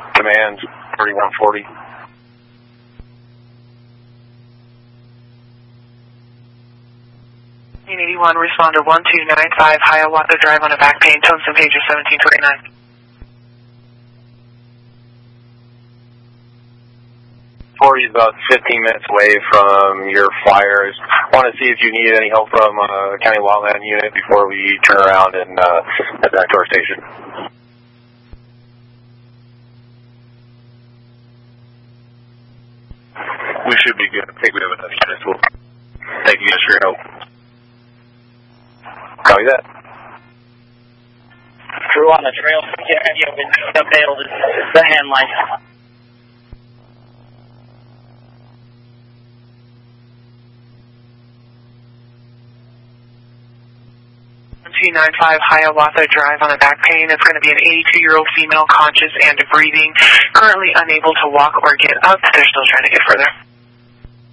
Command 3140. 81, responder 1295, Hiawatha Drive on a back pain, tungsten pager 1729. 40 is about 15 minutes away from your flyers. I want to see if you need any help from County Wildland Unit before we turn around and head back to our station. We should be good. I think we have enough units. Well, thank you guys for your help. Copy that. Crew on the trail, you have been failed the hand line. 295 Hiawatha Drive on a back pain. It's going to be an 82-year-old female, conscious and breathing, currently unable to walk or get up. They're still trying to get further.